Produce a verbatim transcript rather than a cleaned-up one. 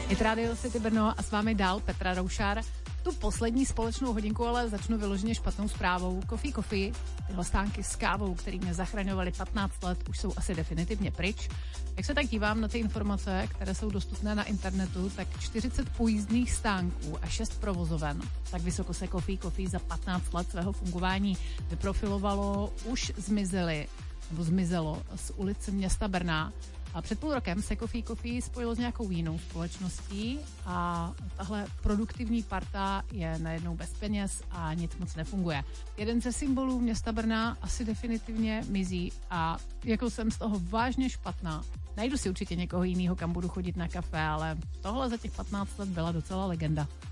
Hit Radio City Brno a s vámi dál Petra Roušár. Tu poslední společnou hodinku ale začnu vyloženě špatnou zprávou. Coffee Coffee, tyhle stánky s kávou, který mě zachraňovaly patnáct let, už jsou asi definitivně pryč. Jak se tak dívám na ty informace, které jsou dostupné na internetu, tak čtyřicet pojízdných stánků a šest provozoven. Tak vysoko se Coffee Coffee za patnáct let svého fungování vyprofilovalo, už zmizely, nebo zmizelo z ulic města Brna. A před půl rokem se Coffee Coffee spojilo s nějakou jinou společností a tahle produktivní parta je najednou bez peněz a nic moc nefunguje. Jeden ze symbolů města Brna asi definitivně mizí a jako jsem z toho vážně špatná. Najdu si určitě někoho jiného, kam budu chodit na kafe, ale tohle za těch patnáct let byla docela legenda.